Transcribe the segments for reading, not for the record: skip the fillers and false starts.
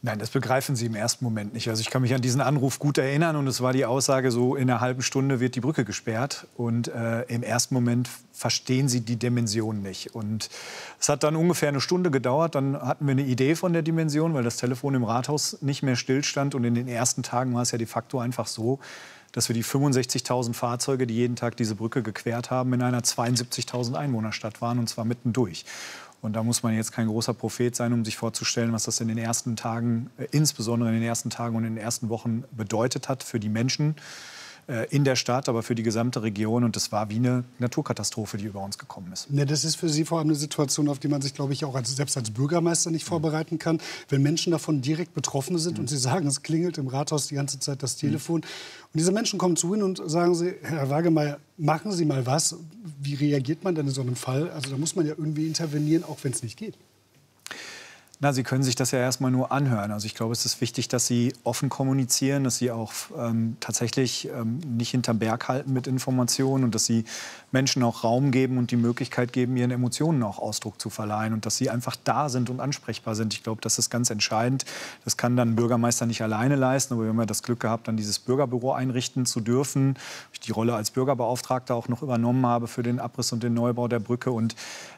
Nein, das begreifen sie im ersten Moment nicht. Also ich kann mich an diesen Anruf gut erinnern und es war die Aussage, so in einer halben Stunde wird die Brücke gesperrt. Und im ersten Moment verstehen sie die Dimension nicht. Und es hat dann ungefähr eine Stunde gedauert. Dann hatten wir eine Idee von der Dimension, weil das Telefon im Rathaus nicht mehr stillstand. Und in den ersten Tagen war es ja de facto einfach so, dass wir die 65.000 Fahrzeuge, die jeden Tag diese Brücke gequert haben, in einer 72.000 Einwohnerstadt waren, und zwar mittendurch. Und da muss man jetzt kein großer Prophet sein, um sich vorzustellen, was das in den ersten Tagen, insbesondere in den ersten Tagen und in den ersten Wochen bedeutet hat für die Menschen in der Stadt, aber für die gesamte Region. Und das war wie eine Naturkatastrophe, die über uns gekommen ist. Ja, das ist für Sie vor allem eine Situation, auf die man sich, glaube ich, auch selbst als Bürgermeister nicht vorbereiten kann. Wenn Menschen davon direkt betroffen sind und Sie sagen, es klingelt im Rathaus die ganze Zeit das Telefon. Und diese Menschen kommen zu Ihnen und sagen Sie, Herr Wagemeyer, machen Sie mal was. Wie reagiert man denn in so einem Fall? Also da muss man ja irgendwie intervenieren, auch wenn es nicht geht. Na, Sie können sich das ja erstmal nur anhören. Also ich glaube, es ist wichtig, dass Sie offen kommunizieren, dass Sie auch tatsächlich nicht hinterm Berg halten mit Informationen und dass Sie Menschen auch Raum geben und die Möglichkeit geben, ihren Emotionen auch Ausdruck zu verleihen und dass Sie einfach da sind und ansprechbar sind. Ich glaube, das ist ganz entscheidend. Das kann dann ein Bürgermeister nicht alleine leisten, aber wir haben ja das Glück gehabt, dann dieses Bürgerbüro einrichten zu dürfen. Ich die Rolle als Bürgerbeauftragter auch noch übernommen habe für den Abriss und den Neubau der Brücke. Und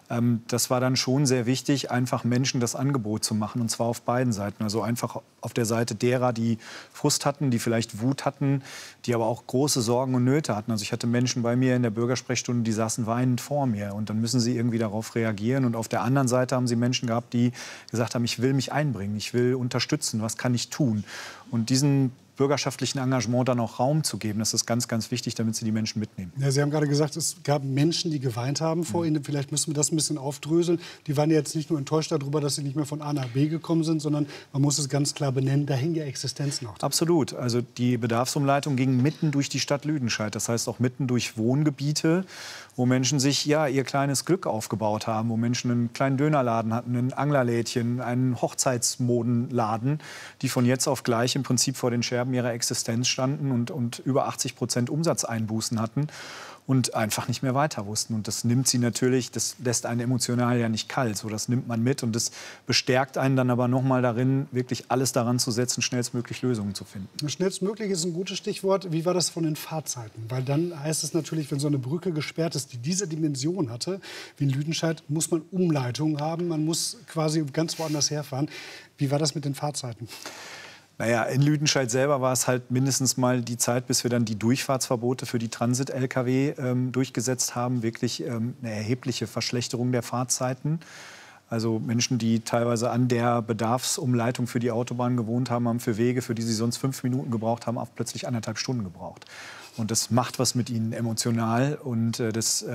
das war dann schon sehr wichtig, einfach Menschen das Angebot zu machen, und zwar auf beiden Seiten. Also einfach auf der Seite derer, die Frust hatten, die vielleicht Wut hatten, die aber auch große Sorgen und Nöte hatten. Also ich hatte Menschen bei mir in der Bürgersprechstunde, die saßen weinend vor mir, und dann müssen sie irgendwie darauf reagieren. Und auf der anderen Seite haben sie Menschen gehabt, die gesagt haben, ich will mich einbringen, ich will unterstützen, was kann ich tun? Und diesen bürgerschaftlichen Engagement dann auch Raum zu geben. Das ist ganz, ganz wichtig, damit Sie die Menschen mitnehmen. Ja, Sie haben gerade gesagt, es gab Menschen, die geweint haben vor Ihnen. Vielleicht müssen wir das ein bisschen aufdröseln. Die waren ja jetzt nicht nur enttäuscht darüber, dass sie nicht mehr von A nach B gekommen sind, sondern man muss es ganz klar benennen, da hing ja Existenz noch. Absolut. Also die Bedarfsumleitung ging mitten durch die Stadt Lüdenscheid. Das heißt auch mitten durch Wohngebiete, wo Menschen sich ja ihr kleines Glück aufgebaut haben, wo Menschen einen kleinen Dönerladen hatten, ein Anglerlädchen, einen Hochzeitsmodenladen, die von jetzt auf gleich im Prinzip vor den Scherben ihrer Existenz standen und über 80% Umsatzeinbußen hatten und einfach nicht mehr weiter wussten. Und das nimmt sie natürlich, das lässt einen emotional ja nicht kalt. So, das nimmt man mit und das bestärkt einen dann aber noch mal darin, wirklich alles daran zu setzen, schnellstmöglich Lösungen zu finden. Schnellstmöglich ist ein gutes Stichwort. Wie war das von den Fahrzeiten? Weil dann heißt es natürlich, wenn so eine Brücke gesperrt ist, die diese Dimension hatte, wie in Lüdenscheid, muss man Umleitungen haben. Man muss quasi ganz woanders herfahren. Wie war das mit den Fahrzeiten? Naja, in Lüdenscheid selber war es halt mindestens mal die Zeit, bis wir dann die Durchfahrtsverbote für die Transit-Lkw durchgesetzt haben. Wirklich eine erhebliche Verschlechterung der Fahrzeiten. Also Menschen, die teilweise an der Bedarfsumleitung für die Autobahn gewohnt haben, haben für Wege, für die sie sonst 5 Minuten gebraucht haben, auch plötzlich 1,5 Stunden gebraucht. Und das macht was mit ihnen emotional und das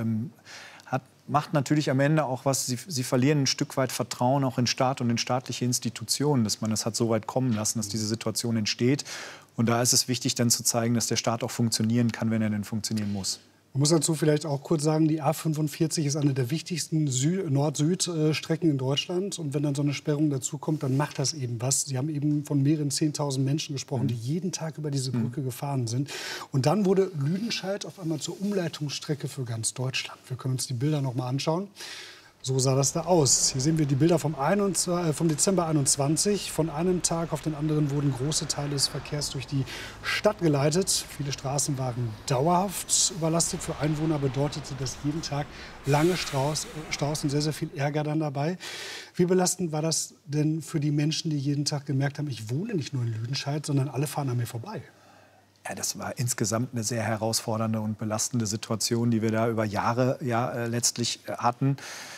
macht natürlich am Ende auch was. Sie verlieren ein Stück weit Vertrauen auch in Staat und in staatliche Institutionen, dass man das hat so weit kommen lassen, dass diese Situation entsteht. Und da ist es wichtig, dann zu zeigen, dass der Staat auch funktionieren kann, wenn er denn funktionieren muss. Man muss dazu vielleicht auch kurz sagen, die A45 ist eine der wichtigsten Nord-Süd-Strecken in Deutschland. Und wenn dann so eine Sperrung dazukommt, dann macht das eben was. Sie haben eben von mehreren 10.000 Menschen gesprochen, die jeden Tag über diese Brücke gefahren sind. Und dann wurde Lüdenscheid auf einmal zur Umleitungsstrecke für ganz Deutschland. Wir können uns die Bilder noch mal anschauen. So sah das da aus. Hier sehen wir die Bilder vom Dezember 21. Von einem Tag auf den anderen wurden große Teile des Verkehrs durch die Stadt geleitet. Viele Straßen waren dauerhaft überlastet. Für Einwohner bedeutete das jeden Tag lange Staus und sehr, sehr viel Ärger dann dabei. Wie belastend war das denn für die Menschen, die jeden Tag gemerkt haben, ich wohne nicht nur in Lüdenscheid, sondern alle fahren an mir vorbei? Ja, das war insgesamt eine sehr herausfordernde und belastende Situation, die wir da über Jahre letztlich hatten.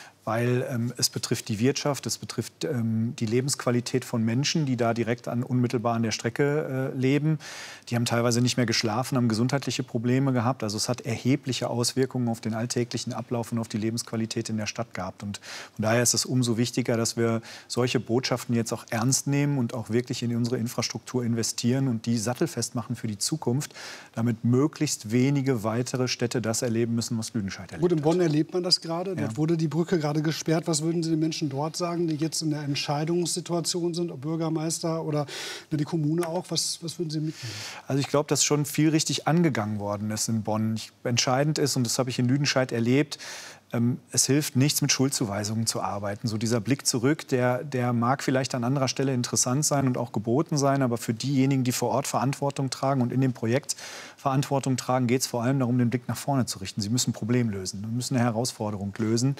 Weil es betrifft die Wirtschaft, es betrifft die Lebensqualität von Menschen, die da direkt unmittelbar an der Strecke leben. Die haben teilweise nicht mehr geschlafen, haben gesundheitliche Probleme gehabt. Also es hat erhebliche Auswirkungen auf den alltäglichen Ablauf und auf die Lebensqualität in der Stadt gehabt. Und von daher ist es umso wichtiger, dass wir solche Botschaften jetzt auch ernst nehmen und auch wirklich in unsere Infrastruktur investieren und die sattelfest machen für die Zukunft, damit möglichst wenige weitere Städte das erleben müssen, was Lüdenscheid erlebt. Gut, in Bonn erlebt man das gerade. Ja. Dort wurde die Brücke gerade gesperrt. Was würden Sie den Menschen dort sagen, die jetzt in der Entscheidungssituation sind, ob Bürgermeister oder die Kommune auch? Was würden Sie mitnehmen? Also ich glaube, dass schon viel richtig angegangen worden ist in Bonn. Entscheidend ist, und das habe ich in Lüdenscheid erlebt, es hilft nichts, mit Schuldzuweisungen zu arbeiten. So dieser Blick zurück, der mag vielleicht an anderer Stelle interessant sein und auch geboten sein, aber für diejenigen, die vor Ort Verantwortung tragen und in dem Projekt Verantwortung tragen, geht es vor allem darum, den Blick nach vorne zu richten. Sie müssen ein Problem lösen, sie müssen eine Herausforderung lösen.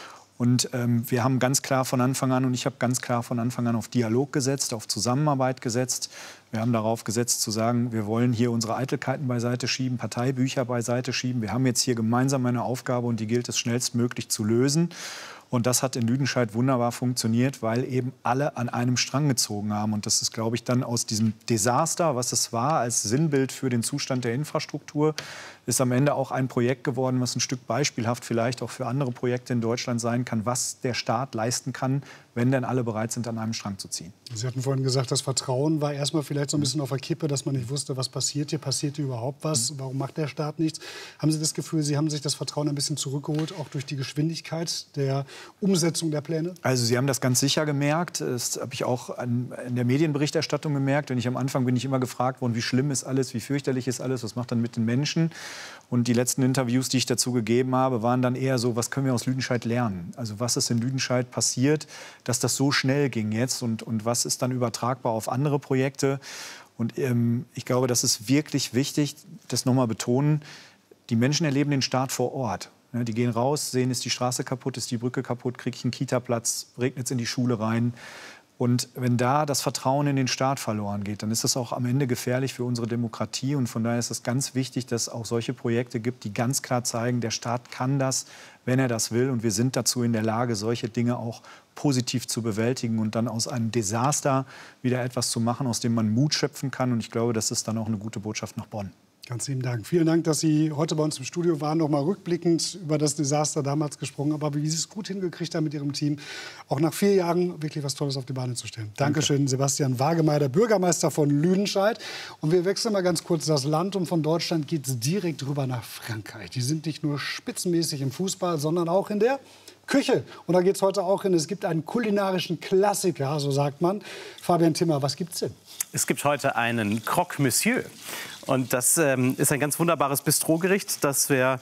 Und wir haben ganz klar von Anfang an, und ich habe ganz klar von Anfang an auf Dialog gesetzt, auf Zusammenarbeit gesetzt. Wir haben darauf gesetzt zu sagen, wir wollen hier unsere Eitelkeiten beiseite schieben, Parteibücher beiseite schieben. Wir haben jetzt hier gemeinsam eine Aufgabe und die gilt es schnellstmöglich zu lösen. Und das hat in Lüdenscheid wunderbar funktioniert, weil eben alle an einem Strang gezogen haben. Und das ist, glaube ich, dann aus diesem Desaster, was es war, als Sinnbild für den Zustand der Infrastruktur, ist am Ende auch ein Projekt geworden, was ein Stück beispielhaft vielleicht auch für andere Projekte in Deutschland sein kann, was der Staat leisten kann, wenn denn alle bereit sind, an einem Strang zu ziehen. Sie hatten vorhin gesagt, das Vertrauen war erstmal vielleicht so ein bisschen auf der Kippe, dass man nicht wusste, was passiert hier überhaupt was, warum macht der Staat nichts. Haben Sie das Gefühl, Sie haben sich das Vertrauen ein bisschen zurückgeholt, auch durch die Geschwindigkeit der Umsetzung der Pläne? Also Sie haben das ganz sicher gemerkt, das habe ich auch in der Medienberichterstattung gemerkt. Wenn ich am Anfang bin ich immer gefragt worden, wie schlimm ist alles, wie fürchterlich ist alles, was macht dann mit den Menschen? Und die letzten Interviews, die ich dazu gegeben habe, waren dann eher so, was können wir aus Lüdenscheid lernen? Also was ist in Lüdenscheid passiert, dass das so schnell ging jetzt und was ist dann übertragbar auf andere Projekte? Und ich glaube, das ist wirklich wichtig, das nochmal betonen, die Menschen erleben den Staat vor Ort. Die gehen raus, sehen, ist die Straße kaputt, ist die Brücke kaputt, kriege ich einen Kita-Platz, regnet es in die Schule rein. Und wenn da das Vertrauen in den Staat verloren geht, dann ist das auch am Ende gefährlich für unsere Demokratie. Und von daher ist es ganz wichtig, dass es auch solche Projekte gibt, die ganz klar zeigen, der Staat kann das, wenn er das will. Und wir sind dazu in der Lage, solche Dinge auch positiv zu bewältigen und dann aus einem Desaster wieder etwas zu machen, aus dem man Mut schöpfen kann. Und ich glaube, das ist dann auch eine gute Botschaft nach Bonn. Ganz lieben Dank. Vielen Dank, dass Sie heute bei uns im Studio waren, noch mal rückblickend über das Desaster damals gesprochen, aber wie Sie es gut hingekriegt haben mit Ihrem Team, auch nach 4 Jahren wirklich was Tolles auf die Beine zu stellen. Dankeschön, Sebastian Wagemeyer, Bürgermeister von Lüdenscheid. Und wir wechseln mal ganz kurz das Land und von Deutschland geht es direkt rüber nach Frankreich. Die sind nicht nur spitzenmäßig im Fußball, sondern auch in der Küche. Und da geht es heute auch hin. Es gibt einen kulinarischen Klassiker, so sagt man. Fabian Timmer, was gibt's denn? Es gibt heute einen Croque Monsieur. Und das ist ein ganz wunderbares Bistrogericht, das wir,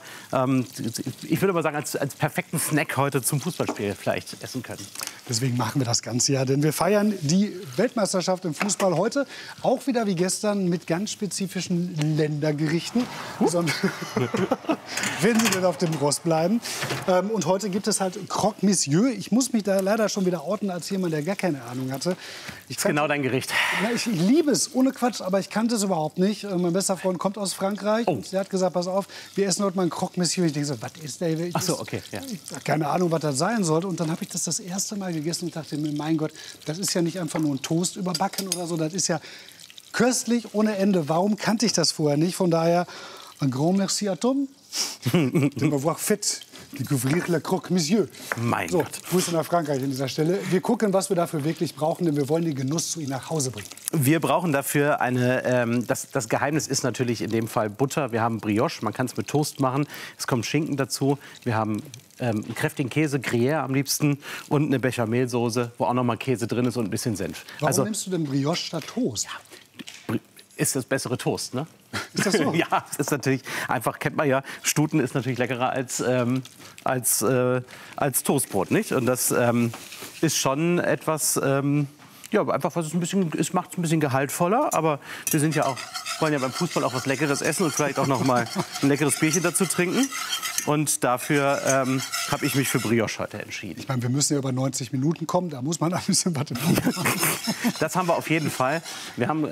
ich würde mal sagen, als perfekten Snack heute zum Fußballspiel vielleicht essen können. Deswegen machen wir das Ganze ja, denn wir feiern die Weltmeisterschaft im Fußball heute auch wieder wie gestern mit ganz spezifischen Ländergerichten. Wenn Sie denn auf dem Ross bleiben. Und heute gibt es halt Croque Monsieur. Ich muss mich da leider schon wieder outen als jemand, der gar keine Ahnung hatte. Das ist genau dein Gericht. Na, ich liebe es, ohne Quatsch, aber ich kannte es überhaupt nicht. Mein bester Freund kommt aus Frankreich und der hat gesagt, pass auf, wir essen heute mal einen Croque Monsieur. Ich denke so, was ist der? Ach so, okay. Ja. Ich habe keine Ahnung, was das sein sollte. Und dann habe ich das erste Mal gegessen und dachte mir, mein Gott, das ist ja nicht einfach nur ein Toast überbacken oder so. Das ist ja köstlich ohne Ende. Warum kannte ich das vorher nicht? Von daher, un grand merci à Tom de m'avoir fait découvrir le Croque Monsieur. Mein Gott. Grüße nach Frankreich an dieser Stelle. Wir gucken, was wir dafür wirklich brauchen, denn wir wollen den Genuss zu Ihnen nach Hause bringen. Wir brauchen dafür eine, das Geheimnis ist natürlich in dem Fall Butter. Wir haben Brioche, man kann es mit Toast machen. Es kommt Schinken dazu. Wir haben einen kräftigen Käse, Gruyère am liebsten und eine Bechamelsoße, wo auch noch mal Käse drin ist und ein bisschen Senf. Warum nimmst du denn Brioche statt Toast? Ja, ist das bessere Toast, ne? Ist das so? Ja, das ist natürlich einfach, kennt man ja, Stuten ist natürlich leckerer als Toastbrot, nicht? Und das ist schon etwas, ja, einfach, was es ein bisschen, es macht es ein bisschen gehaltvoller, aber wir sind ja auch, wollen ja beim Fußball auch was Leckeres essen und vielleicht auch noch mal ein leckeres Bierchen dazu trinken. Und dafür habe ich mich für Brioche heute entschieden. Ich meine, wir müssen ja über 90 Minuten kommen, da muss man ein bisschen was machen. Das haben wir auf jeden Fall. Wir haben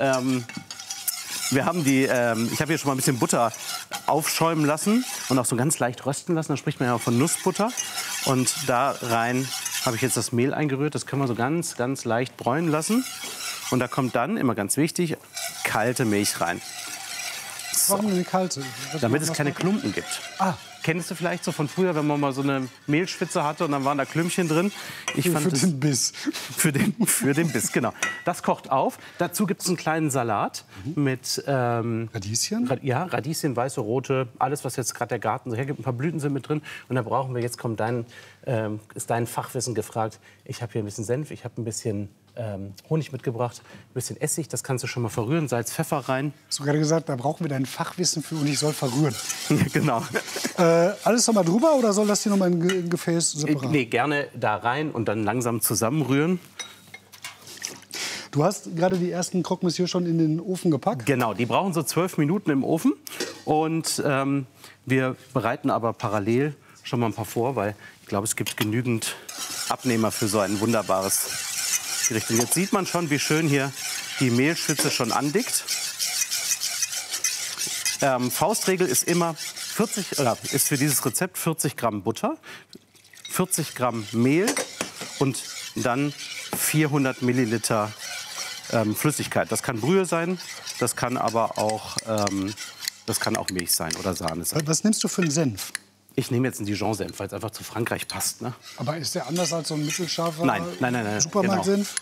die, ich habe hier schon mal ein bisschen Butter aufschäumen lassen und auch so ganz leicht rösten lassen. Da spricht man ja auch von Nussbutter. Und da rein habe ich jetzt das Mehl eingerührt. Das können wir so ganz, ganz leicht bräunen lassen. Und da kommt dann, immer ganz wichtig, kalte Milch rein. Warum eine kalte? Damit es keine Klumpen gibt. Ah. Kennst du vielleicht so von früher, wenn man mal so eine Mehlschwitze hatte und dann waren da Klümpchen drin? Ich fand für den Biss. Für den Biss, genau. Das kocht auf. Dazu gibt es einen kleinen Salat mit Radieschen? Ja, Radieschen, weiße, rote, alles, was jetzt gerade der Garten so hergibt. Ein paar Blüten sind mit drin. Und da brauchen wir, jetzt kommt ist dein Fachwissen gefragt. Ich habe hier ein bisschen Senf, ich habe ein bisschen Honig mitgebracht, ein bisschen Essig, das kannst du schon mal verrühren, Salz, Pfeffer rein. Hast du gerade gesagt, da brauchen wir dein Fachwissen für und ich soll verrühren. Genau. Alles noch mal drüber oder soll das hier noch mal in Gefäß separat? Nee, gerne da rein und dann langsam zusammenrühren. Du hast gerade die ersten Croque Monsieur schon in den Ofen gepackt? Genau, die brauchen so 12 Minuten im Ofen. Und wir bereiten aber parallel schon mal ein paar vor, weil ich glaube, es gibt genügend Abnehmer für so ein wunderbares Gericht. Und jetzt sieht man schon, wie schön hier die Mehlschütze schon andickt. Faustregel ist immer ist für dieses Rezept 40 Gramm Butter, 40 Gramm Mehl und dann 400 Milliliter Flüssigkeit. Das kann Brühe sein, das kann aber auch, Milch sein oder Sahne sein. Was nimmst du für einen Senf? Ich nehme jetzt einen Dijon-Senf, weil es einfach zu Frankreich passt. Ne? Aber ist der anders als so ein mittelscharfer Nein. Supermarktsenf?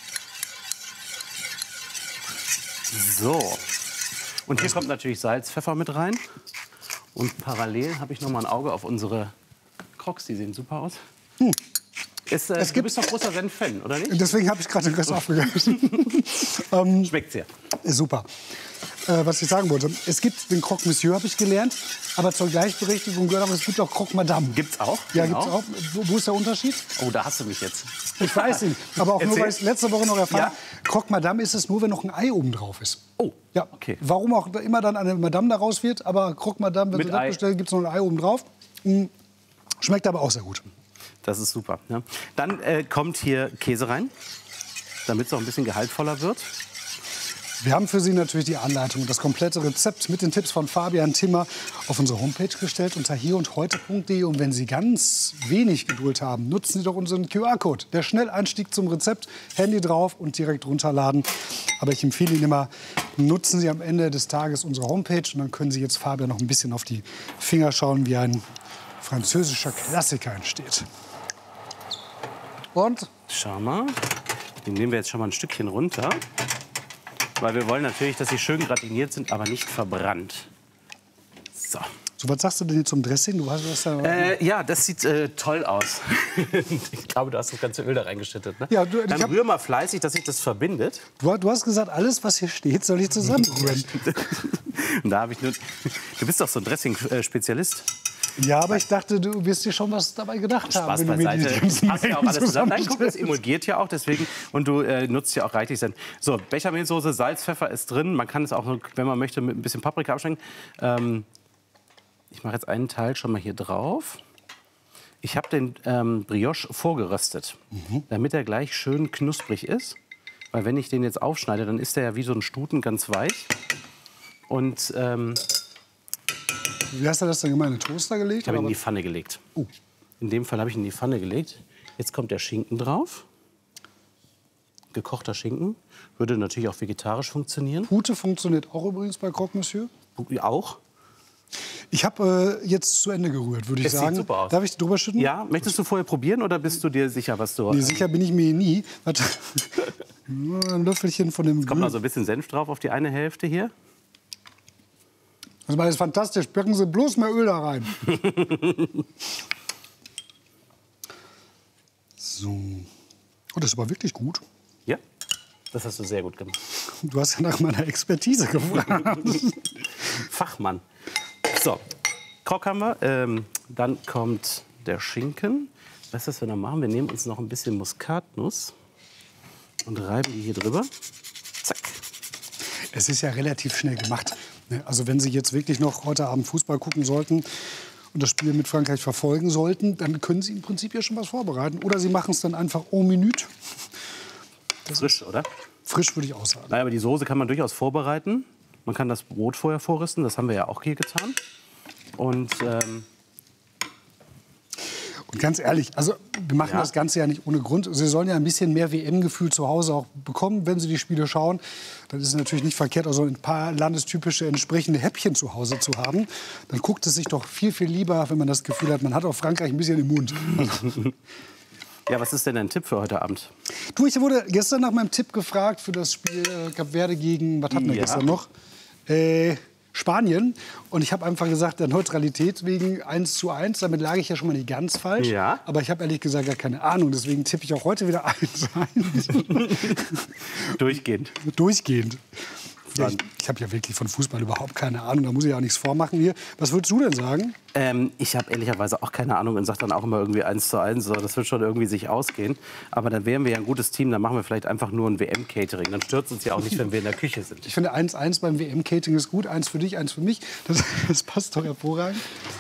Genau. So. Und hier kommt natürlich Salz, Pfeffer mit rein. Und parallel habe ich noch mal ein Auge auf unsere Crocs. Die sehen super aus. Du bist doch großer Senf-Fan, oder nicht? Deswegen habe ich gerade den Rest aufgegessen. Schmeckt sehr. Super. Was ich sagen wollte, es gibt den Croque Monsieur, habe ich gelernt, aber zur Gleichberechtigung gehört auch, es gibt auch Croque Madame. Gibt's auch? Ja, Genau. gibt's auch. Wo ist der Unterschied? Oh, da hast du mich jetzt. Ich weiß nicht, aber auch nur, Erzähl. weil ich es letzte Woche noch erfahren Ja. habe. Croque Madame ist es nur, wenn noch ein Ei oben drauf ist. Oh, Ja, okay. Warum auch immer dann eine Madame daraus wird, aber Croque Madame, wenn Mit Sie das Ei. bestellen, gibt es noch ein Ei oben drauf. Schmeckt aber auch sehr gut. Das ist super. Ne? Dann kommt hier Käse rein, damit es auch ein bisschen gehaltvoller wird. Wir haben für Sie natürlich die Anleitung und das komplette Rezept mit den Tipps von Fabian Timmer auf unsere Homepage gestellt unter hierundheute.de. Und wenn Sie ganz wenig Geduld haben, nutzen Sie doch unseren QR-Code. Der Schnelleinstieg zum Rezept, Handy drauf und direkt runterladen. Aber ich empfehle Ihnen immer, nutzen Sie am Ende des Tages unsere Homepage und dann können Sie jetzt Fabian noch ein bisschen auf die Finger schauen, wie ein französischer Klassiker entsteht. Und? Schau mal, den nehmen wir jetzt schon mal ein Stückchen runter. Weil wir wollen natürlich, dass sie schön gratiniert sind, aber nicht verbrannt. So. So, was sagst du denn jetzt zum Dressing? Du hast das Ja, das sieht toll aus. Ich glaube, du hast das ganze Öl da reingeschüttet. Ne? Ja, Dann rühr mal fleißig, dass sich das verbindet. Du hast gesagt, alles, was hier steht, soll ich zusammenrühren. Und da habe ich nur. Du bist doch so ein Dressing-Spezialist. Ja, aber ich dachte, du wirst dir schon was dabei gedacht haben. Spaß wenn du mir die beiseite. ganzen Passt ja auch Mengen alles zusammen. Nein, guck, das zusammenstellst. emulgiert ja auch deswegen. Und du nutzt ja auch reichlich Senf. So, Bechamelsoße, Salz, Pfeffer ist drin. Man kann es auch, wenn man möchte, mit ein bisschen Paprika abschmecken. Ich mache jetzt einen Teil schon mal hier drauf. Ich habe den Brioche vorgeröstet, damit er gleich schön knusprig ist. Weil wenn ich den jetzt aufschneide, dann ist der ja wie so ein Stuten ganz weich. Und Wie hast du das denn gemacht? In den Toaster gelegt? ich habe ihn in oder die Pfanne gelegt. Oh. In dem Fall habe ich ihn in die Pfanne gelegt. Jetzt kommt der Schinken drauf. Gekochter Schinken. Würde natürlich auch vegetarisch funktionieren. Pute funktioniert auch übrigens bei Croque Monsieur. Auch. Ich habe jetzt zu Ende gerührt, würde ich Es sieht sagen. super aus. Darf ich drüber schütten? Ja, möchtest du vorher probieren oder bist du dir sicher, was du... Nee, sicher bin ich mir nie. Warte. Nur ein Löffelchen von dem Kommt noch Öl. so ein bisschen Senf drauf auf die eine Hälfte hier. Das ist fantastisch. Packen Sie bloß mehr Öl da rein. So. Oh, das ist aber wirklich gut. Ja, das hast du sehr gut gemacht. Du hast ja nach meiner Expertise gefragt. Fachmann. So, Croque haben wir. Dann kommt der Schinken. Weißt du, was wir noch machen? Wir nehmen uns noch ein bisschen Muskatnuss und reiben die hier drüber. Zack. Es ist ja relativ schnell gemacht. Also wenn Sie jetzt wirklich noch heute Abend Fußball gucken sollten und das Spiel mit Frankreich verfolgen sollten, dann können Sie im Prinzip ja schon was vorbereiten. Oder Sie machen es dann einfach en minute. Frisch, oder? Frisch würde ich auch sagen. Naja, aber die Soße kann man durchaus vorbereiten. Man kann das Brot vorher vorrüsten. Das haben wir ja auch hier getan. Und Und ganz ehrlich, also wir machen Ja. das Ganze ja nicht ohne Grund. Sie sollen ja ein bisschen mehr WM-Gefühl zu Hause auch bekommen, wenn Sie die Spiele schauen. Dann ist es natürlich nicht verkehrt, also ein paar landestypische entsprechende Häppchen zu Hause zu haben. Dann guckt es sich doch viel, viel lieber, wenn man das Gefühl hat, man hat auch Frankreich ein bisschen im Mund. ja, was ist denn dein Tipp für heute Abend? Du, ich wurde gestern nach meinem Tipp gefragt für das Spiel Kap Verde gegen, was hatten wir Ja. gestern noch? Spanien. Und ich habe einfach gesagt, der Neutralität wegen 1:1. Damit lag ich ja schon mal nicht ganz falsch. Ja. Aber ich habe ehrlich gesagt gar keine Ahnung. Deswegen tippe ich auch heute wieder 1:1. Durchgehend. Durchgehend. Ja, ich habe ja wirklich von Fußball überhaupt keine Ahnung. Da muss ich auch nichts vormachen hier. Was würdest du denn sagen? Ich habe ehrlicherweise auch keine Ahnung und sage dann auch immer irgendwie 1:1. So, das wird schon irgendwie sich ausgehen. Aber dann wären wir ja ein gutes Team. Dann machen wir vielleicht einfach nur ein WM-Catering. Dann stört es uns ja auch nicht, wenn wir in der Küche sind. Ich finde 1:1 beim WM-Catering ist gut. 1 für dich, 1 für mich. Das passt doch hervorragend.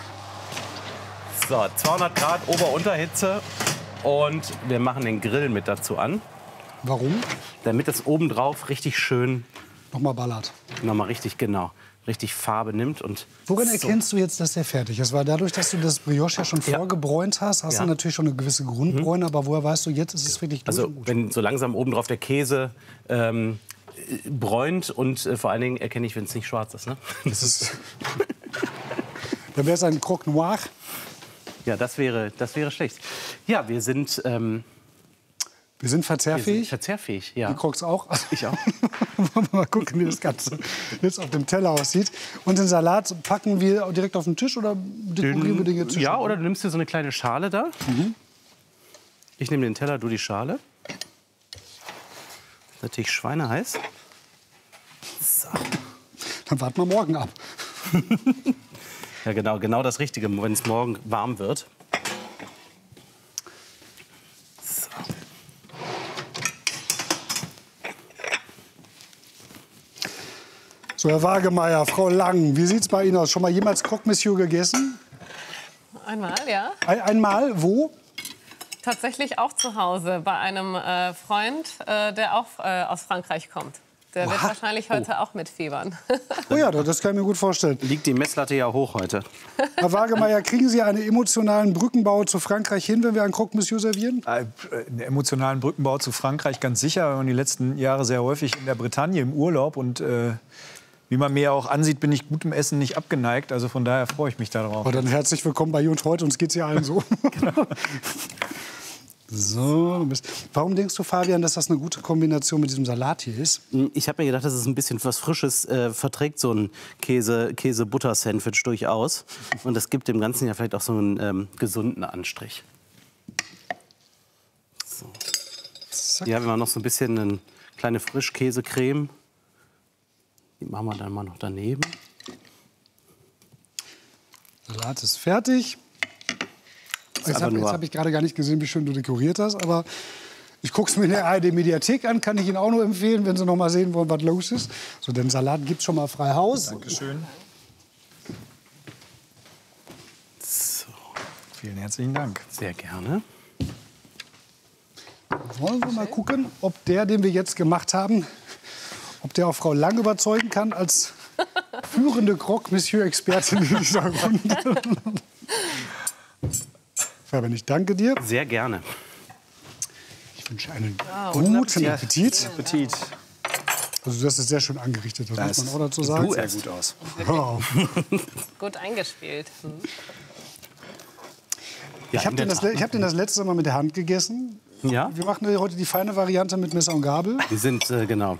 So, 200 Grad Ober-Unterhitze. Und wir machen den Grill mit dazu an. Warum? Damit das obendrauf richtig schön, Nochmal ballert. nochmal richtig richtig Farbe nimmt. Und Woran erkennst du jetzt, dass der fertig ist? Weil dadurch, dass du das Brioche ja schon vorgebräunt hast, hast du natürlich schon eine gewisse Grundbräune. Aber woher weißt du, jetzt ist es wirklich durch Also und gut? wenn so langsam obendrauf der Käse bräunt und vor allen Dingen erkenne ich, wenn es nicht schwarz ist. Ne? Das ist dann wäre es ein Croque Noir. Ja, das wäre schlecht. Ja, wir sind verzehrfähig. verzehrfähig. Ja. Die Crocs auch. Ich auch. Wollen wir mal gucken, wie das Ganze jetzt auf dem Teller aussieht. Und den Salat packen wir direkt auf den Tisch oder dekorieren wir den jetzt? Ja, oder du nimmst dir so eine kleine Schale da. Ich nehme den Teller, du die Schale. Natürlich schweineheiß. So. Dann warten wir morgen ab. Ja, genau das Richtige, wenn es morgen warm wird. So. So, Herr Wagemeyer, Frau Lang, wie sieht es bei Ihnen aus? Schon mal jemals Croque Monsieur gegessen? Einmal, ja. Einmal? Wo? Tatsächlich auch zu Hause bei einem Freund, der auch aus Frankreich kommt. Der wird wahrscheinlich heute auch mitfiebern. Oh ja, das kann ich mir gut vorstellen. Liegt die Messlatte ja hoch heute. Herr Wagemeyer, kriegen Sie einen emotionalen Brückenbau zu Frankreich hin, wenn wir einen Croque Monsieur servieren? Einen emotionalen Brückenbau zu Frankreich, ganz sicher. Wir waren die letzten Jahre sehr häufig in der Bretagne im Urlaub. Und wie man mir auch ansieht, bin ich gutem Essen nicht abgeneigt. Also von daher freue ich mich darauf. Oh, dann herzlich willkommen bei Jund heute. Uns geht's hier allen so. Genau. So, warum denkst du, Fabian, dass das eine gute Kombination mit diesem Salat hier ist? Ich habe mir gedacht, das ist ein bisschen was Frisches, verträgt so ein Käse-Butter-Sandwich durchaus. Und das gibt dem Ganzen ja vielleicht auch so einen gesunden Anstrich. So. Hier haben wir noch so ein bisschen eine kleine Frischkäsecreme. Die machen wir dann mal noch daneben. Salat ist fertig. Jetzt habe ich gerade gar nicht gesehen, wie schön du dekoriert hast, aber ich gucke es mir in der ARD-Mediathek an, kann ich Ihnen auch nur empfehlen, wenn Sie noch mal sehen wollen, was los ist. So, den Salat gibt es schon mal frei Haus. Dankeschön. So. Vielen herzlichen Dank. Sehr gerne. Wollen wir mal gucken, ob der, den wir jetzt gemacht haben, ob der auch Frau Lang überzeugen kann als führende Croque Monsieur-Expertin in dieser Runde. Fabian, ich danke dir. Sehr gerne. Ich wünsche einen guten Appetit. Appetit. Also das ist sehr schön angerichtet, das muss man auch dazu sagen. Sieht sehr gut aus. Wow. Gut eingespielt. Ja, Ich habe den das letzte Mal mit der Hand gegessen. Ja? Wir machen heute die feine Variante mit Messer und Gabel. Die sind, genau.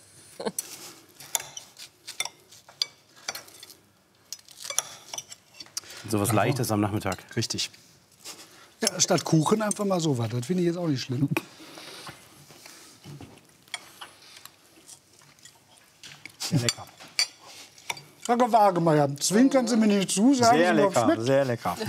So was Leichtes am Nachmittag. Richtig. Ja, statt Kuchen einfach mal so was. Das finde ich jetzt auch nicht schlimm. Sehr lecker. Herr Wagemeyer, zwinkern Sie mir nicht zu, sagen Sehr Sie mir, ob es lecker, schmeckt. sehr lecker.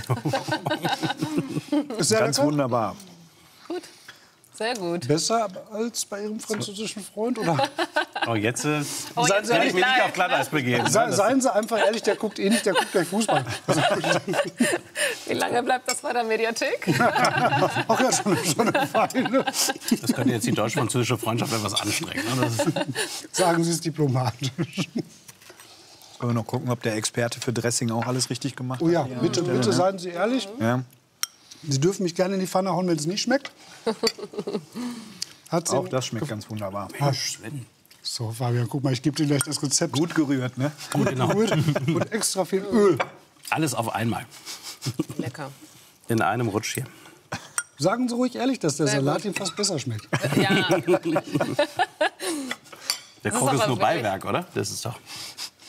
Ist sehr Ganz lecker? wunderbar. Gut, sehr gut. Besser als bei Ihrem französischen Freund? Oder? Oh, jetzt Seien Sie werde ehrlich, ich mich nicht auf Glatteis begeben. Seien Sie einfach ehrlich, der guckt eh nicht, der guckt gleich Fußball. Wie lange bleibt das bei der Mediathek? Ach ja, schon eine Weile. Das könnte jetzt die deutsch-französische Freundschaft etwas anstrengen. Ne? Sagen Sie es diplomatisch. Wollen wir noch gucken, ob der Experte für Dressing auch alles richtig gemacht hat? Oh ja, bitte seien Sie ehrlich. Ja. Sie dürfen mich gerne in die Pfanne hauen, wenn es nicht schmeckt. Hat's Auch Ihnen- das schmeckt ganz wunderbar. So, Fabian, guck mal, ich gebe dir gleich das Rezept. Gut gerührt, ne? Gut gerührt und extra viel Öl. Alles auf einmal. Lecker. In einem Rutsch hier. Sagen Sie ruhig ehrlich, dass der Sehr Salat gut. Ihnen fast besser schmeckt. Ja, Der ist Koch ist aber nur wirklich- Beiwerk, oder? Das ist doch.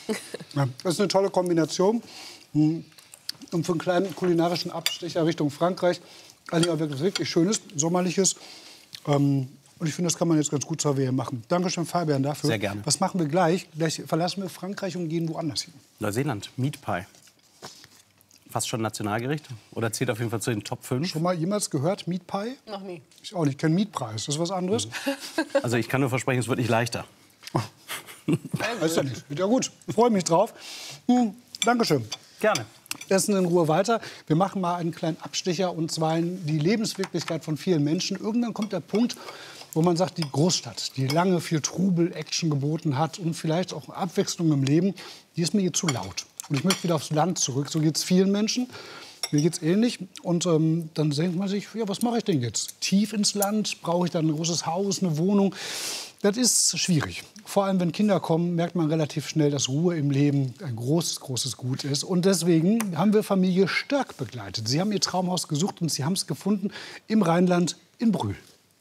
Ja, das ist eine tolle Kombination. Und für einen kleinen kulinarischen Abstecher Richtung Frankreich, eigentlich auch wirklich schönes, sommerliches. Und ich finde, das kann man jetzt ganz gut zur Wehe machen. Dankeschön, Fabian, dafür. Sehr gerne. Was machen wir gleich? Gleich verlassen wir Frankreich und gehen woanders hin. Neuseeland, Meat Pie. Fast schon Nationalgericht? Oder zählt auf jeden Fall zu den Top 5? Schon mal jemals gehört, Meat Pie? Noch nie. Ich auch nicht. Ich kenne Meatpreis. Das ist was anderes? Also ich kann nur versprechen, es wird nicht leichter. Weiß ja nicht. Ja gut, freue mich drauf. Dankeschön. Gerne. Essen in Ruhe weiter. Wir machen mal einen kleinen Abstecher, und zwar in die Lebenswirklichkeit von vielen Menschen. Irgendwann kommt der Punkt, wo man sagt, die Großstadt, die lange viel Trubel, Action geboten hat und vielleicht auch Abwechslung im Leben, die ist mir hier zu laut. Und ich möchte wieder aufs Land zurück. So geht es vielen Menschen. Mir geht es ähnlich. Und dann denkt man sich, ja, was mache ich denn jetzt? Tief ins Land? Brauche ich dann ein großes Haus, eine Wohnung? Das ist schwierig. Vor allem, wenn Kinder kommen, merkt man relativ schnell, dass Ruhe im Leben ein großes, großes Gut ist. Und deswegen haben wir Familie Störk begleitet. Sie haben ihr Traumhaus gesucht und sie haben es gefunden im Rheinland in Brühl.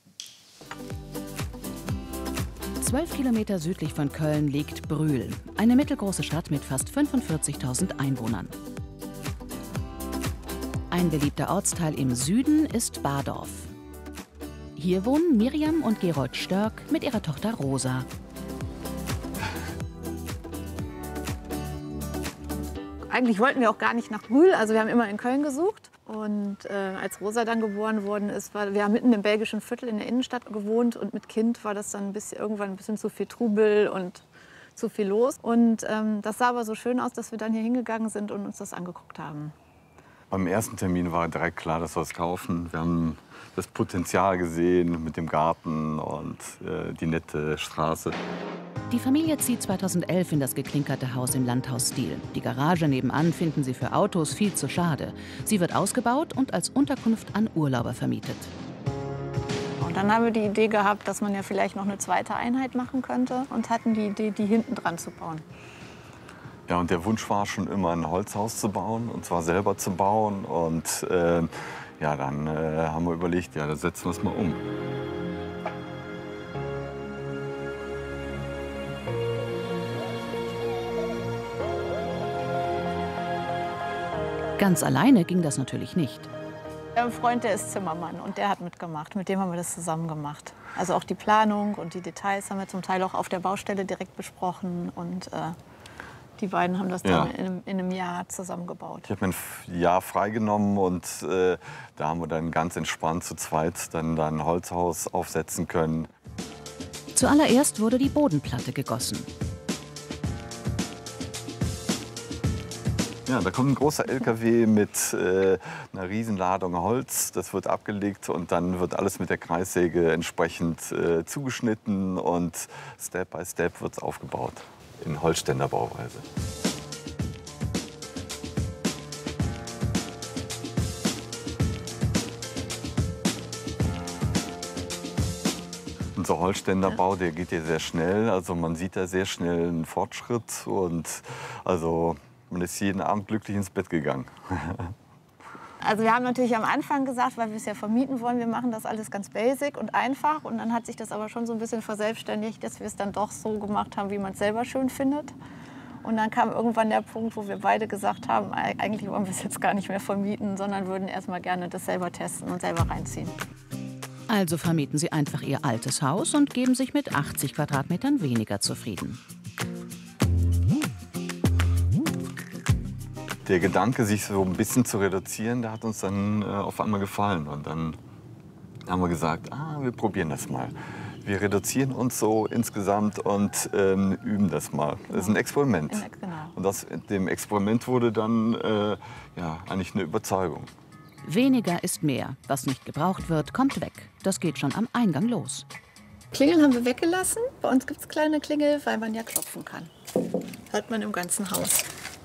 12 Kilometer südlich von Köln liegt Brühl, eine mittelgroße Stadt mit fast 45.000 Einwohnern. Ein beliebter Ortsteil im Süden ist Bardorf. Hier wohnen Miriam und Gerold Störk mit ihrer Tochter Rosa. Eigentlich wollten wir auch gar nicht nach Brühl, also wir haben immer in Köln gesucht. Und als Rosa dann geboren worden ist, wir haben mitten im belgischen Viertel in der Innenstadt gewohnt. Und mit Kind war das dann irgendwann ein bisschen zu viel Trubel und zu viel los. Und das sah aber so schön aus, dass wir dann hier hingegangen sind und uns das angeguckt haben. Beim ersten Termin war direkt klar, dass wir es kaufen. Wir haben das Potenzial gesehen mit dem Garten und die nette Straße. Die Familie zieht 2011 in das geklinkerte Haus im Landhausstil. Die Garage nebenan finden sie für Autos viel zu schade. Sie wird ausgebaut und als Unterkunft an Urlauber vermietet. Und dann haben wir die Idee gehabt, dass man ja vielleicht noch eine zweite Einheit machen könnte und hatten die Idee, die hinten dran zu bauen. Ja, und der Wunsch war schon immer, ein Holzhaus zu bauen, und zwar selber zu bauen. Und ja, dann haben wir überlegt, ja, da setzen wir es mal um. Ganz alleine ging das natürlich nicht. Wir haben einen Freund, der ist Zimmermann, und der hat mitgemacht. Mit dem haben wir das zusammen gemacht. Also auch die Planung und die Details haben wir zum Teil auch auf der Baustelle direkt besprochen. Und die beiden haben das dann in einem Jahr zusammengebaut. Ich habe mir ein Jahr freigenommen, und da haben wir dann ganz entspannt zu zweit dann ein Holzhaus aufsetzen können. Zuallererst wurde die Bodenplatte gegossen. Ja, da kommt ein großer LKW mit einer Riesenladung Holz. Das wird abgelegt, und dann wird alles mit der Kreissäge entsprechend zugeschnitten, und Step by Step wird es aufgebaut in Holzständerbauweise. Unser Holzständerbau, der geht ja sehr schnell. Also man sieht da sehr schnell einen Fortschritt, und also man ist jeden Abend glücklich ins Bett gegangen. Also wir haben natürlich am Anfang gesagt, weil wir es ja vermieten wollen, wir machen das alles ganz basic und einfach. Und dann hat sich das aber schon so ein bisschen verselbstständigt, dass wir es dann doch so gemacht haben, wie man es selber schön findet. Und dann kam irgendwann der Punkt, wo wir beide gesagt haben, eigentlich wollen wir es jetzt gar nicht mehr vermieten, sondern würden erst mal gerne das selber testen und selber reinziehen. Also vermieten sie einfach ihr altes Haus und geben sich mit 80 Quadratmetern weniger zufrieden. Der Gedanke, sich so ein bisschen zu reduzieren, der hat uns dann auf einmal gefallen. Und dann haben wir gesagt, wir probieren das mal. Wir reduzieren uns so insgesamt und üben das mal. Das ist ein Experiment. Genau. Und aus dem Experiment wurde dann ja, eigentlich eine Überzeugung. Weniger ist mehr. Was nicht gebraucht wird, kommt weg. Das geht schon am Eingang los. Klingeln haben wir weggelassen. Bei uns gibt es kleine Klingel, weil man ja klopfen kann. Hört man im ganzen Haus.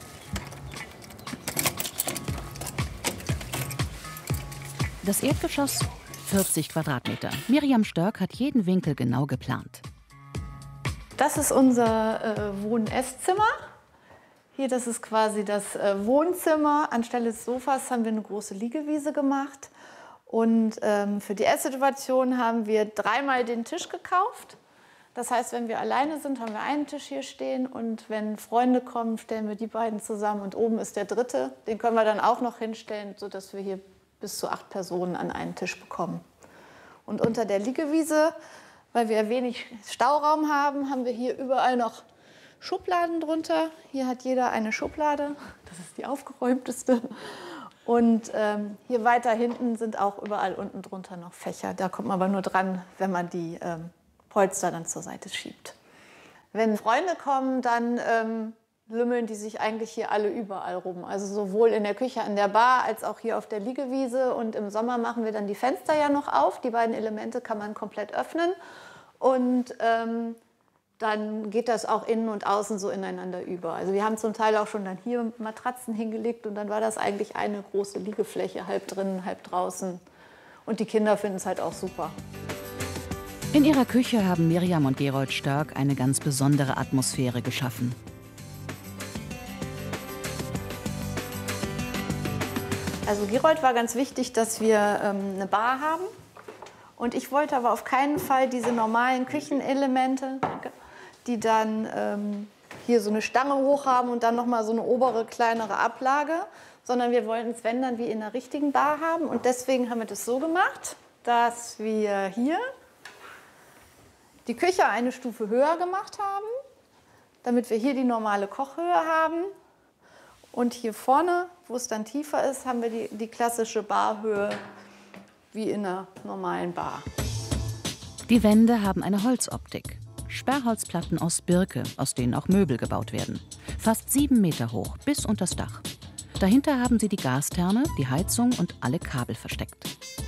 Das Erdgeschoss 40 Quadratmeter. Miriam Störk hat jeden Winkel genau geplant. Das ist unser Wohn-Esszimmer. Hier, das ist quasi das Wohnzimmer. Anstelle des Sofas haben wir eine große Liegewiese gemacht. Und für die Esssituation haben wir dreimal den Tisch gekauft. Das heißt, wenn wir alleine sind, haben wir einen Tisch hier stehen. Und wenn Freunde kommen, stellen wir die beiden zusammen. Und oben ist der dritte. Den können wir dann auch noch hinstellen, sodass wir hier bis zu 8 Personen an einen Tisch bekommen. Und unter der Liegewiese, weil wir wenig Stauraum haben, haben wir hier überall noch Schubladen drunter. Hier hat jeder eine Schublade. Das ist die aufgeräumteste. Und hier weiter hinten sind auch überall unten drunter noch Fächer. Da kommt man aber nur dran, wenn man die Polster dann zur Seite schiebt. Wenn Freunde kommen, dann lümmeln die sich eigentlich hier alle überall rum. Also sowohl in der Küche an der Bar als auch hier auf der Liegewiese. Und im Sommer machen wir dann die Fenster ja noch auf. Die beiden Elemente kann man komplett öffnen. Und dann geht das auch innen und außen so ineinander über. Also wir haben zum Teil auch schon dann hier Matratzen hingelegt und dann war das eigentlich eine große Liegefläche, halb drinnen, halb draußen. Und die Kinder finden es halt auch super. In ihrer Küche haben Miriam und Gerold Störk eine ganz besondere Atmosphäre geschaffen. Also Gerold war ganz wichtig, dass wir eine Bar haben. Und ich wollte aber auf keinen Fall diese normalen Küchenelemente, die dann hier so eine Stange hoch haben und dann noch mal so eine obere, kleinere Ablage, sondern wir wollten es, wenn dann, wie in einer richtigen Bar haben. Und deswegen haben wir das so gemacht, dass wir hier die Küche eine Stufe höher gemacht haben, damit wir hier die normale Kochhöhe haben. Und hier vorne, wo es dann tiefer ist, haben wir die klassische Barhöhe wie in einer normalen Bar. Die Wände haben eine Holzoptik. Sperrholzplatten aus Birke, aus denen auch Möbel gebaut werden. Fast 7 Meter hoch, bis unters Dach. Dahinter haben sie die Gastherme, die Heizung und alle Kabel versteckt.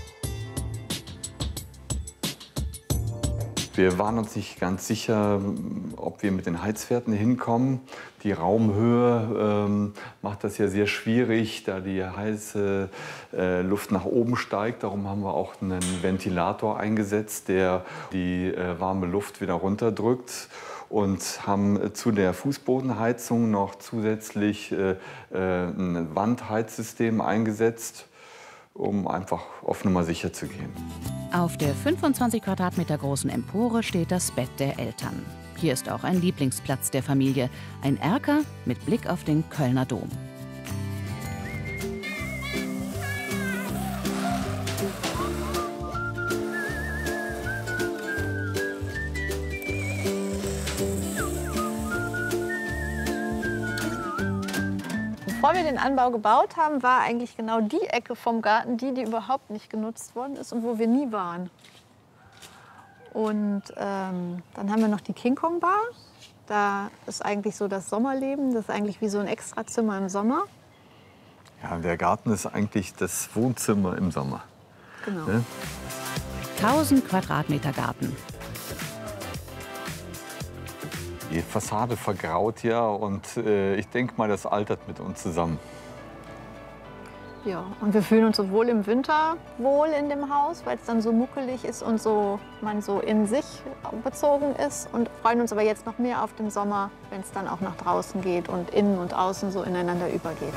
Wir waren uns nicht ganz sicher, ob wir mit den Heizwerten hinkommen. Die Raumhöhe macht das ja sehr schwierig, da die heiße Luft nach oben steigt. Darum haben wir auch einen Ventilator eingesetzt, der die warme Luft wieder runterdrückt. Und haben zu der Fußbodenheizung noch zusätzlich ein Wandheizsystem eingesetzt, um einfach auf Nummer sicher zu gehen. Auf der 25 Quadratmeter großen Empore steht das Bett der Eltern. Hier ist auch ein Lieblingsplatz der Familie, ein Erker mit Blick auf den Kölner Dom. Bevor wir den Anbau gebaut haben, war eigentlich genau die Ecke vom Garten die überhaupt nicht genutzt worden ist und wo wir nie waren. Und dann haben wir noch die King Kong Bar. Da ist eigentlich so das Sommerleben. Das ist eigentlich wie so ein Extrazimmer im Sommer. Ja, der Garten ist eigentlich das Wohnzimmer im Sommer. Genau. Ne? 1000 Quadratmeter Garten. Die Fassade vergraut ja und ich denke mal, das altert mit uns zusammen. Ja, und wir fühlen uns sowohl im Winter wohl in dem Haus, weil es dann so muckelig ist und so, man so in sich bezogen ist. Und freuen uns aber jetzt noch mehr auf den Sommer, wenn es dann auch nach draußen geht und innen und außen so ineinander übergeht.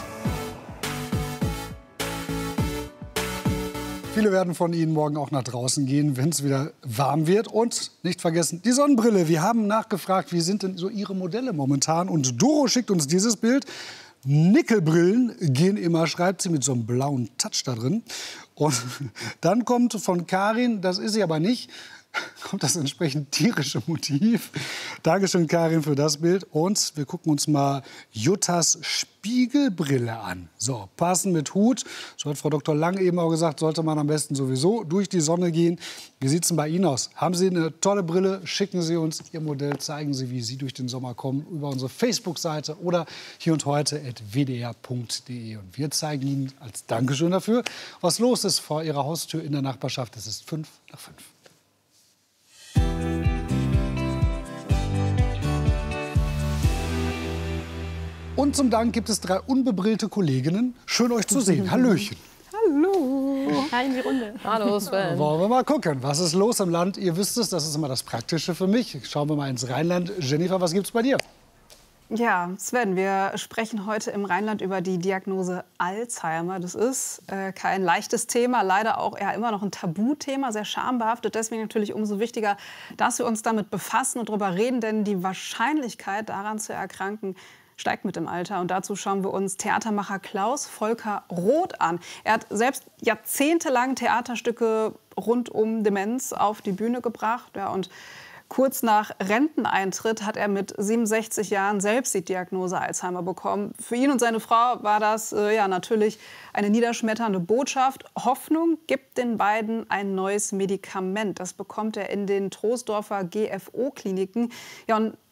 Viele werden von Ihnen morgen auch nach draußen gehen, wenn es wieder warm wird. Und nicht vergessen, die Sonnenbrille. Wir haben nachgefragt, wie sind denn so Ihre Modelle momentan? Und Doro schickt uns dieses Bild. Nickelbrillen gehen immer, schreibt sie mit so einem blauen Touch da drin. Und dann kommt von Karin, das ist sie aber nicht, kommt das entsprechend tierische Motiv. Dankeschön, Karin, für das Bild. Und wir gucken uns mal Juttas Spiegelbrille an. So, passend mit Hut. So hat Frau Dr. Lang eben auch gesagt, sollte man am besten sowieso durch die Sonne gehen. Wie sieht es denn bei Ihnen aus? Haben Sie eine tolle Brille? Schicken Sie uns Ihr Modell. Zeigen Sie, wie Sie durch den Sommer kommen, über unsere Facebook-Seite oder hierundheute@wdr.de. Und wir zeigen Ihnen als Dankeschön dafür, was los ist vor Ihrer Haustür in der Nachbarschaft. Es ist 5 nach 5. Und zum Dank gibt es 3 unbebrillte Kolleginnen. Schön, euch zu sehen. Hallöchen. Hallo. Hi in die Runde. Hallo Sven. Wollen wir mal gucken, was ist los im Land? Ihr wisst es, das ist immer das Praktische für mich. Schauen wir mal ins Rheinland. Jennifer, was gibt's bei dir? Ja, Sven, wir sprechen heute im Rheinland über die Diagnose Alzheimer. Das ist kein leichtes Thema, leider auch eher immer noch ein Tabuthema, sehr schambehaftet. Deswegen natürlich umso wichtiger, dass wir uns damit befassen und darüber reden, denn die Wahrscheinlichkeit, daran zu erkranken, steigt mit dem Alter. Und dazu schauen wir uns Theatermacher Klaus Volker Roth an. Er hat selbst jahrzehntelang Theaterstücke rund um Demenz auf die Bühne gebracht. Ja, und kurz nach Renteneintritt hat er mit 67 Jahren selbst die Diagnose Alzheimer bekommen. Für ihn und seine Frau war das natürlich eine niederschmetternde Botschaft. Hoffnung gibt den beiden ein neues Medikament. Das bekommt er in den Troisdorfer GFO-Kliniken. Ja, und